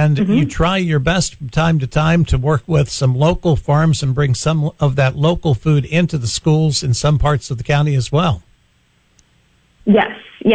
And you try your best from time to time to work with some local farms and bring some of that local food into the schools in some parts of the county as well. Yes.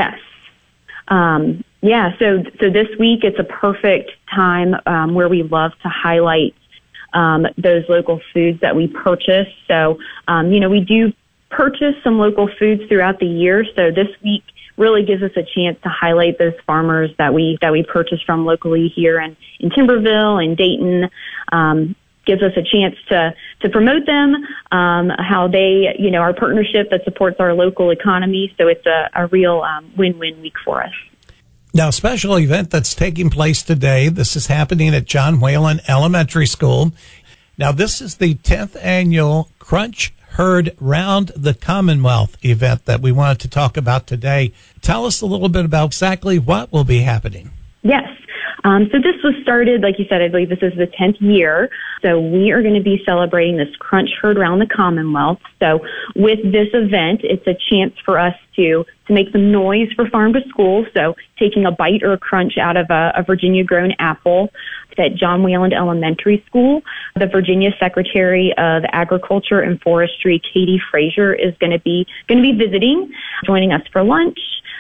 So this week it's a perfect time where we love to highlight those local foods that we purchase. So, we do purchase some local foods throughout the year. So this week really gives us a chance to highlight those farmers that we purchase from locally here in Timberville and Dayton. Gives us a chance to promote them, how they, our partnership that supports our local economy. So it's a real win-win week for us. Now, a special event that's taking place today. This is happening at John Whalen Elementary School. Now, this is the 10th annual Crunch Herd Round the Commonwealth event that we wanted to talk about today. Tell us a little bit about exactly what will be happening. Yes. So this was started, like you said, I believe this is the 10th year. So we are going to be celebrating this Crunch Herd Round the Commonwealth. So with this event, it's a chance for us to make some noise for Farm to School. So taking a bite or a crunch out of a Virginia-grown apple at John Whalen Elementary School. The Virginia Secretary of Agriculture and Forestry, Katie Frazier, is going to be visiting, joining us for lunch.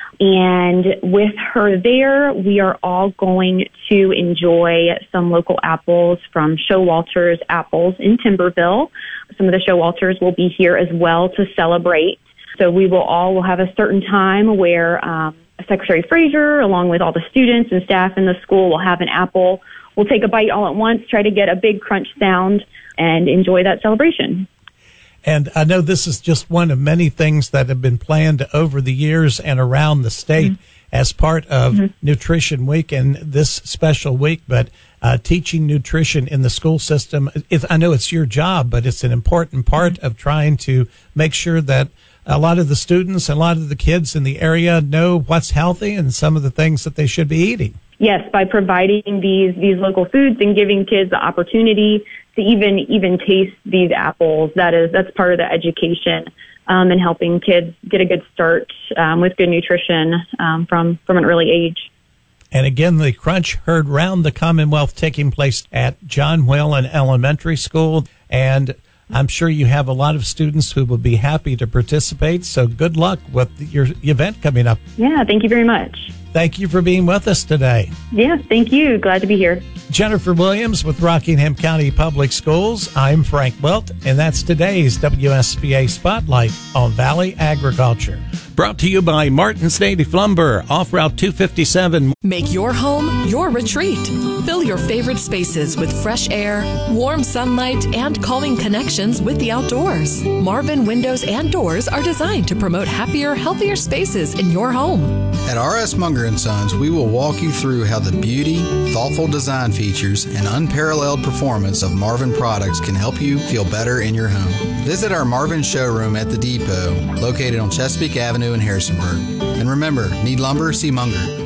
And with her there, we are all going to enjoy some local apples from Showalter's Apples in Timberville. Some of the Showalters will be here as well to celebrate. So we will have a certain time where Secretary Frazier, along with all the students and staff in the school, will have an apple. We'll take a bite all at once, try to get a big crunch sound, and enjoy that celebration. And I know this is just one of many things that have been planned over the years and around the state as part of Nutrition Week and this special week. But teaching nutrition in the school system, I know it's your job, but it's an important part of trying to make sure that a lot of the students and a lot of the kids in the area know what's healthy and some of the things that they should be eating. Yes, by providing these local foods and giving kids the opportunity to even taste these apples, that's part of the education and helping kids get a good start with good nutrition from an early age. And again, the Crunch Herd Round the Commonwealth taking place at John Whalen Elementary School, and I'm sure you have a lot of students who will be happy to participate. So good luck with your event coming up. Yeah, thank you very much. Thank you for being with us today. Yeah, thank you. Glad to be here. Jennifer Williams with Rockingham County Public Schools. I'm Frank Wilt, and that's today's WSBA Spotlight on Valley Agriculture. Brought to you by Martin's Native Lumber, off Route 257. Make your home your retreat. Fill your favorite spaces with fresh air, warm sunlight, and calming connections with the outdoors. Marvin Windows and Doors are designed to promote happier, healthier spaces in your home. At R.S. Munger & Sons, we will walk you through how the beauty, thoughtful design features, and unparalleled performance of Marvin products can help you feel better in your home. Visit our Marvin showroom at the Depot, located on Chesapeake Avenue in Harrisonburg. And remember, need lumber? See Munger.